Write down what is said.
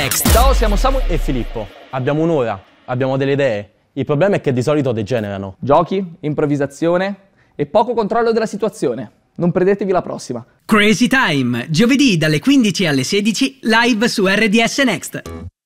Ciao, siamo Samu e Filippo. Abbiamo un'ora, abbiamo delle idee. Il problema è che di solito degenerano. Giochi, improvvisazione e poco controllo della situazione. Non perdetevi la prossima. Crazy Time, giovedì dalle 15 alle 16, live su RDS Next.